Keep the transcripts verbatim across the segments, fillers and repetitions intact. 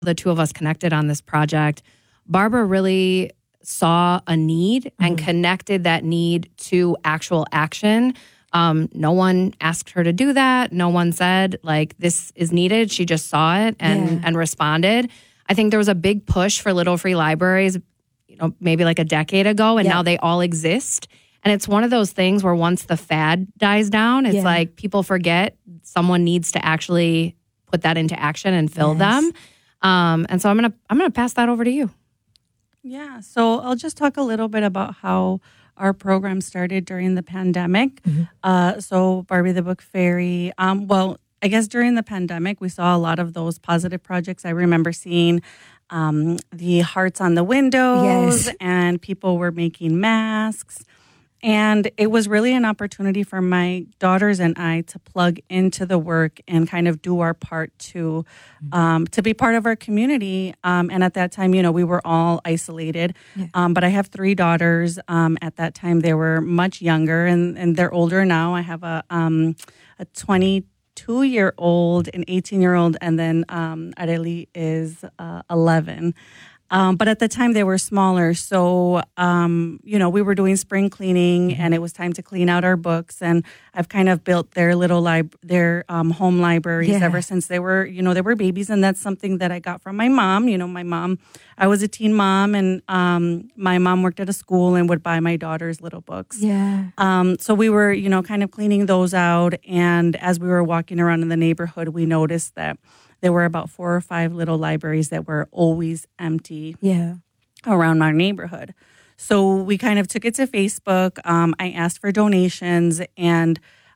the two of us connected on this project, Barbara really saw a need mm-hmm. and connected that need to actual action. Um, no one asked her to do that. No one said, like, this is needed. She just saw it and, yeah. and responded. I think there was a big push for Little Free Libraries, you know, maybe like a decade ago, and yeah. now they all exist. And it's one of those things where once the fad dies down, it's yeah. like people forget someone needs to actually put that into action and fill yes. them. Um, and so I'm gonna I'm gonna pass that over to you. Yeah. So I'll just talk a little bit about how our program started during the pandemic. Mm-hmm. Uh, so Barbie the Book Fairy. Um, well, I guess during the pandemic, we saw a lot of those positive projects. I remember seeing um, the hearts on the windows, yes. and people were making masks. And it was really an opportunity for my daughters and I to plug into the work and kind of do our part to um, to be part of our community. Um, and at that time, you know, we were all isolated. Yeah. Um, but I have three daughters. Um, at that time, they were much younger, and, and they're older now. I have a um, a twenty-two-year-old, an eighteen-year-old, and then um, Areli is uh, eleven. Um, but at the time they were smaller. So, um, you know, we were doing spring cleaning mm-hmm. and it was time to clean out our books. And I've kind of built their little lib- their um, home libraries yeah. ever since they were, you know, they were babies. And that's something that I got from my mom. You know, my mom, I was a teen mom, and um, my mom worked at a school and would buy my daughters little books. Yeah. Um, so we were, you know, kind of cleaning those out. And as we were walking around in the neighborhood, we noticed that there were about four or five little libraries that were always empty yeah. around our neighborhood. So we kind of took it to Facebook. Um, I asked for donations, and,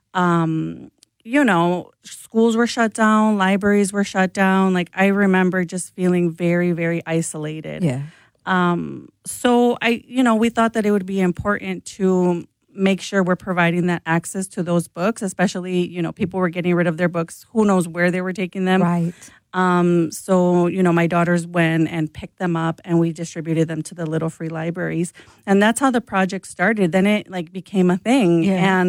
um, you know, schools were shut down, libraries were shut down. Like, I remember just feeling very, very isolated. Yeah. Um, so I, you know, we thought that it would be important to make sure we're providing that access to those books, especially, you know, people were getting rid of their books. Who knows where they were taking them. Right. Um, so, you know, my daughters went and picked them up, and we distributed them to the Little Free Libraries. And that's how the project started. Then it like became a thing. Yeah. And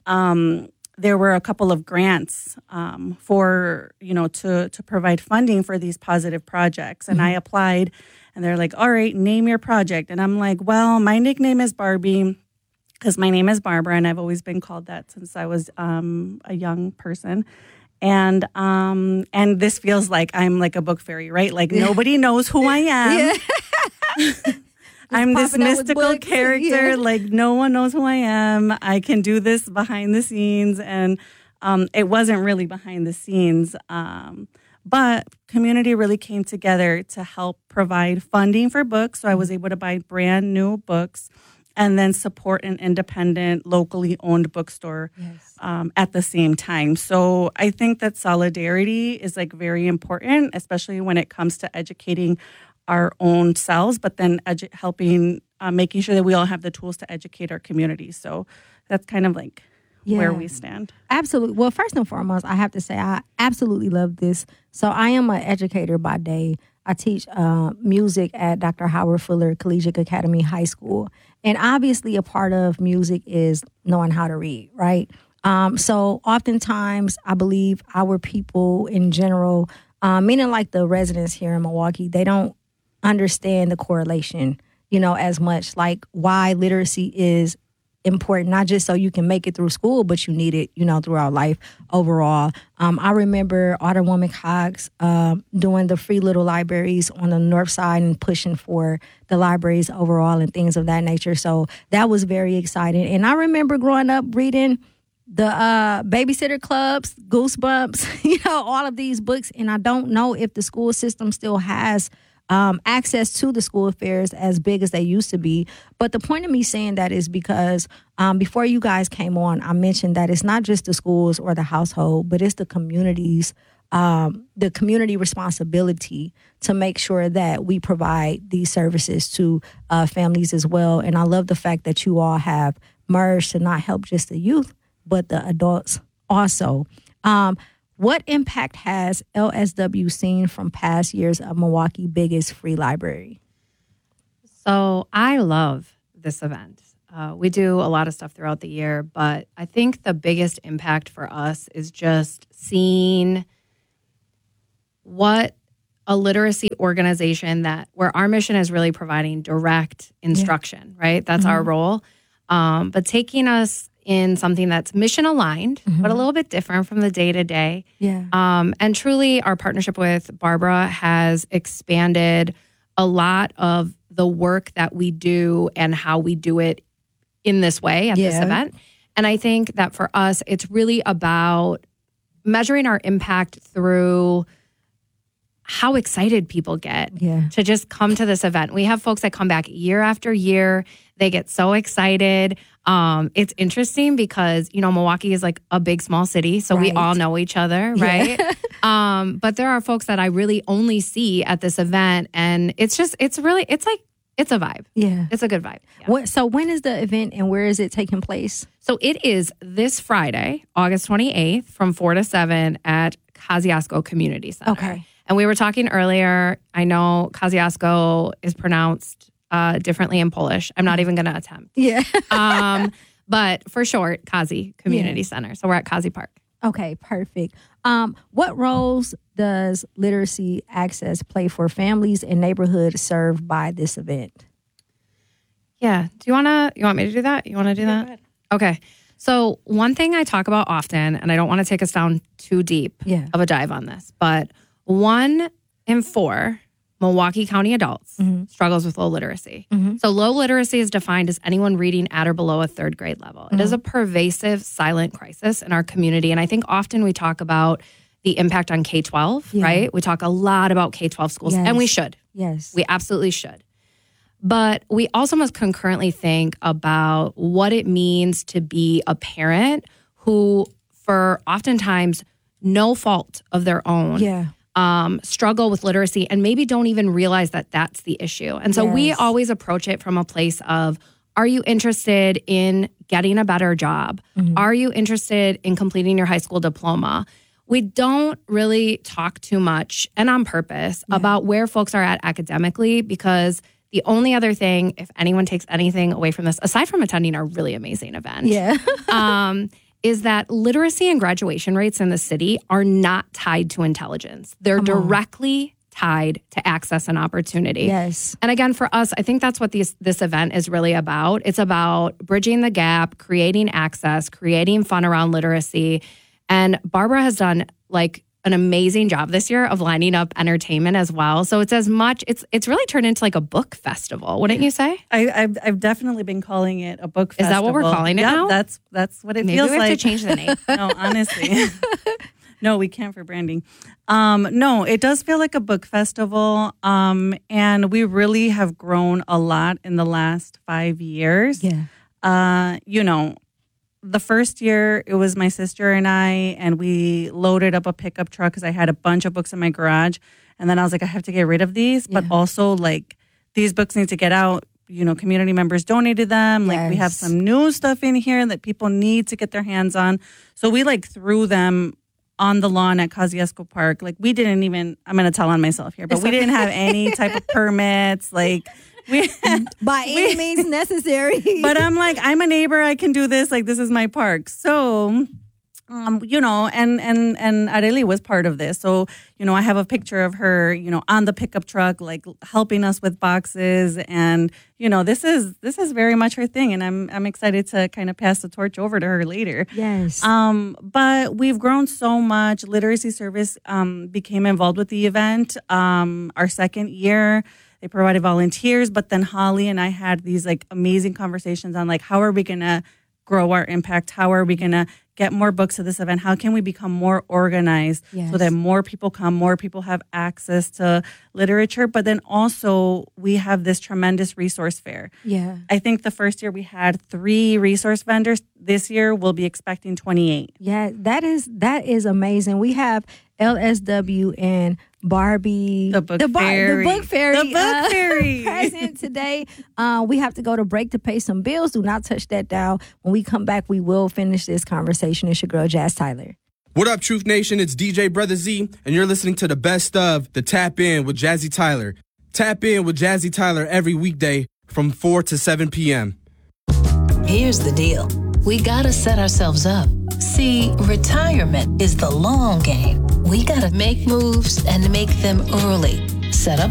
um, there were a couple of grants um, for, you know, to, to provide funding for these positive projects. And mm-hmm. I applied, and they're like, all right, name your project. And I'm like, well, my nickname is Barbie, because my name is Barbara, and I've always been called that since I was um, a young person. And um, and this feels like I'm like a book fairy, right? Like yeah. nobody knows who I am. Yeah. I'm this mystical character. Yeah. Like no one knows who I am. I can do this behind the scenes. And um, it wasn't really behind the scenes. Um, but community really came together to help provide funding for books. So I was able to buy brand new books and then support an independent, locally owned bookstore yes. um, at the same time. So I think that solidarity is like very important, especially when it comes to educating our own selves, but then edu- helping, uh, making sure that we all have the tools to educate our community. So that's kind of like yeah. where we stand. Absolutely. Well, first and foremost, I have to say I absolutely love this. So I am an educator by day. I teach uh, music at Doctor Howard Fuller Collegiate Academy High School. And obviously a part of music is knowing how to read, right? Um, so oftentimes I believe our people in general, uh, meaning like the residents here in Milwaukee, they don't understand the correlation, you know, as much, like why literacy is important, not just so you can make it through school, but you need it, you know, throughout life overall. Um, I remember Alderwoman Cox uh, doing the free little libraries on the north side and pushing for the libraries overall and things of that nature. So that was very exciting. And I remember growing up reading the uh, Babysitter Clubs, Goosebumps, you know, all of these books. And I don't know if the school system still has Um, access to the school fairs as big as they used to be. But the point of me saying that is because um, before you guys came on, I mentioned that it's not just the schools or the household, but it's the communities, um, the community responsibility to make sure that we provide these services to uh, families as well. And I love the fact that you all have merged to not help just the youth, but the adults also. Um, What impact has L S W seen from past years of Milwaukee's biggest free library? So I love this event. Uh, we do a lot of stuff throughout the year, but I think the biggest impact for us is just seeing what a literacy organization that where our mission is really providing direct instruction, yeah. right? That's mm-hmm. our role. Um, but taking us in something that's mission aligned, mm-hmm. but a little bit different from the day to day. Yeah. Um, and truly, our partnership with Barbara has expanded a lot of the work that we do and how we do it in this way at yeah. this event. And I think that for us, it's really about measuring our impact through how excited people get yeah. to just come to this event. We have folks that come back year after year. They get so excited. Um, it's interesting because, you know, Milwaukee is like a big, small city. So right. we all know each other, right? Yeah. um, but there are folks that I really only see at this event. And it's just, it's really, it's like, it's a vibe. Yeah. It's a good vibe. Yeah. What, so when is the event and where is it taking place? So it is this Friday, August twenty-eighth from four to seven at Kosciuszko Community Center. Okay. And we were talking earlier, I know Kosciuszko is pronounced uh, differently in Polish. I'm not even going to attempt. Yeah. um, but for short, Kazi Community yeah. Center. So we're at Kazi Park. Okay, perfect. Um, what roles does literacy access play for families and neighborhoods served by this event? Yeah. Do you want to, you want me to do that? You want to do yeah, that? Okay. So one thing I talk about often, and I don't want to take us down too deep yeah. of a dive on this, but one in four Milwaukee County adults mm-hmm. struggles with low literacy. Mm-hmm. So low literacy is defined as anyone reading at or below a third grade level. Mm-hmm. It is a pervasive silent crisis in our community. And I think often we talk about the impact on K twelve, yeah. right? We talk a lot about K twelve schools, yes. and we should. Yes. We absolutely should. But we also must concurrently think about what it means to be a parent who, for oftentimes no fault of their own, yeah. um, struggle with literacy and maybe don't even realize that that's the issue. And so yes. we always approach it from a place of, are you interested in getting a better job? Mm-hmm. Are you interested in completing your high school diploma? We don't really talk too much, and on purpose, yeah. about where folks are at academically, because the only other thing, if anyone takes anything away from this, aside from attending our really amazing event, yeah. um, is that literacy and graduation rates in the city are not tied to intelligence. They're Come directly on. tied to access and opportunity. Yes. And again, for us, I think that's what these, this event is really about. It's about bridging the gap, creating access, creating fun around literacy. And Barbara has done like an amazing job this year of lining up entertainment as well. So it's as much, it's it's really turned into like a book festival, wouldn't you say? I, I've, I've definitely been calling it a book festival. Is that what we're calling it yeah, now? that's that's what it Maybe feels we have like. to change the name. No, honestly. No, we can't for branding. Um, no, it does feel like a book festival. Um, and we really have grown a lot in the last five years. Yeah. Uh, you know, the first year, it was my sister and I, and we loaded up a pickup truck because I had a bunch of books in my garage. And then I was like, I have to get rid of these. But Yeah. also, like, these books need to get out. You know, community members donated them. Like, we have Yes. some new stuff in here that people need to get their hands on. So we, like, threw them on the lawn at Kosciuszko Park. Like, we didn't even, I'm going to tell on myself here, but It's we okay. didn't have any type of permits. Like, we... By any means necessary. But I'm like, I'm a neighbor. I can do this. Like, this is my park. So, um, you know, and and and Areli was part of this. So, you know, I have a picture of her, you know, on the pickup truck, like helping us with boxes. And, you know, this is this is very much her thing. And I'm I'm excited to kind of pass the torch over to her later. Yes. Um, but we've grown so much. Literacy Service um, became involved with the event. Um, our second year. They provided volunteers, but then Holly and I had these like amazing conversations on like, how are we going to grow our impact? How are we going to get more books to this event? How can we become more organized Yes. so that more people come, more people have access to literature? But then also we have this tremendous resource fair. Yeah. I think the first year we had three resource vendors. This year we'll be expecting twenty-eight. Yeah, that is that is amazing. We have L S W and Barbie, The Book the, Bar- Fairy. the book fairy, The Book uh, Fairy. present today. Uh, we have to go to break to pay some bills. Do not touch that dial. When we come back, we will finish this conversation. It's your girl, Jazz Tyler. What up, Truth Nation? It's D J Brother Z, and you're listening to the best of the Tap In with Jazzy Tyler. Tap in with Jazzy Tyler every weekday from four to seven p.m. Here's the deal. We gotta set ourselves up. See, retirement is the long game. We gotta make moves and make them early. Set up